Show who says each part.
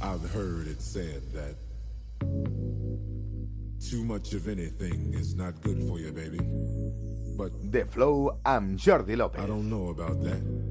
Speaker 1: I've heard it said that too much of anything is not good for you, baby. But
Speaker 2: The Flow amb Jordi López.
Speaker 1: I don't know about that.